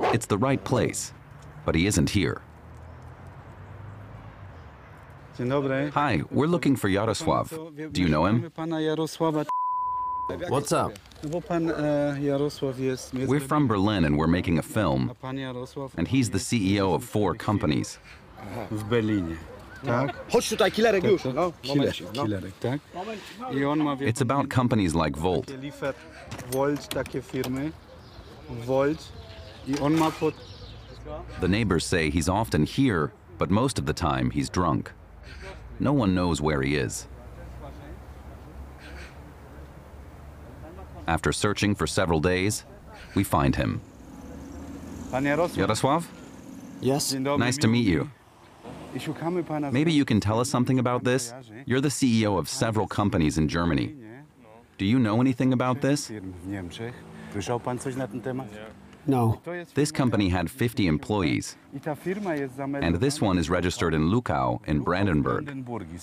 It's the right place, but he isn't here. Dzień dobry. Hi, we're looking for Jarosław. Do you know him? Pana Jarosława. What's up? Bo pan Jarosław jest... We're from Berlin and we're making a film, A pan Jarosław and he's the CEO of 4 companies. w Berlinie. Tak? Chodź tutaj, killerek już. No, Killerek, tak? I on ma... It's about companies like Volt. Liefert Volt, takie firmy. Volt. I on ma pod... The neighbors say he's often here, but most of the time he's drunk. No one knows where he is. After searching for several days, we find him. Pan Jarosław. Jarosław, Yes? Dzień dobry, nice to meet you. I szukamy pana... Maybe you can tell us something about this? You're the CEO of several companies in Germany. Do you know anything about this? Firm w Niemczech. Słyszał pan coś na ten temat? No. To jest This company had 50 employees, I ta firma jest zameldowana... and this one is registered in Lukau in Brandenburg. Brandenburgii.